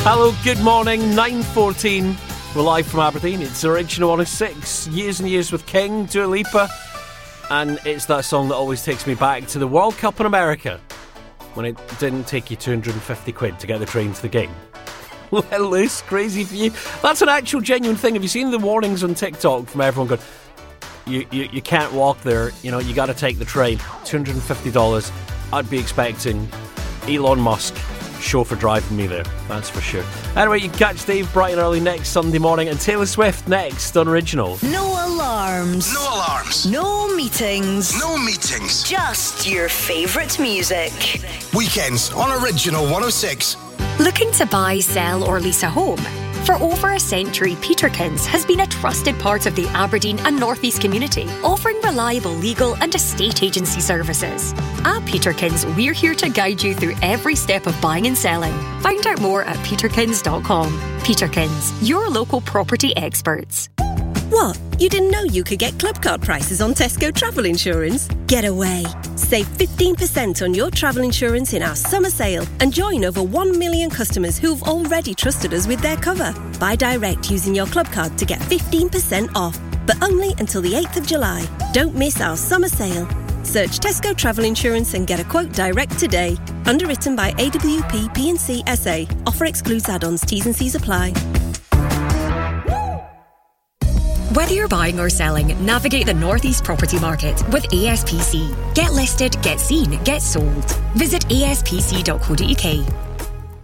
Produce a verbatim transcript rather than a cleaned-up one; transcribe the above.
Hello, good morning, nine fourteen. We're live from Aberdeen. It's Original one oh six. Years and Years with King, Dua Lipa. And it's that song that always takes me back to the World Cup in America, when it didn't take you two hundred fifty quid to get the train to the game. Let loose, crazy for you. That's an actual genuine thing. Have you seen the warnings on TikTok from everyone going, you, you, you can't walk there, you know, you got to take the train. two hundred fifty dollars. I'd be expecting Elon Musk chauffeur driving me there, that's for sure. Anyway, you can catch Dave bright and early next Sunday morning, and Taylor Swift next on Original. No alarms. No alarms. No meetings. No meetings. Just your favourite music. Weekends on Original one oh six. Looking to buy, sell or lease a home? For over a century, Peterkins has been a trusted part of the Aberdeen and North East community, offering reliable legal and estate agency services. At Peterkins, we're here to guide you through every step of buying and selling. Find out more at peterkins dot com. Peterkins, your local property experts. What? You didn't know you could get club card prices on Tesco travel insurance? Get away. Save fifteen percent on your travel insurance in our summer sale and join over one million customers who've already trusted us with their cover. Buy direct using your club card to get fifteen percent off, but only until the eighth of July. Don't miss our summer sale. Search Tesco Travel Insurance and get a quote direct today. Underwritten by A W P P and C S A. Offer excludes add-ons. T's and C's apply. Whether you're buying or selling, navigate the North East property market with A S P C. Get listed, get seen, get sold. Visit A S P C dot co dot U K.